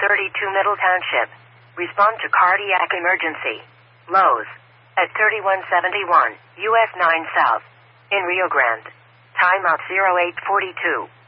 32 Middle Township. Respond to cardiac emergency. Lowe's. At 3171 US 9 South. In Rio Grande. Timeout 0842.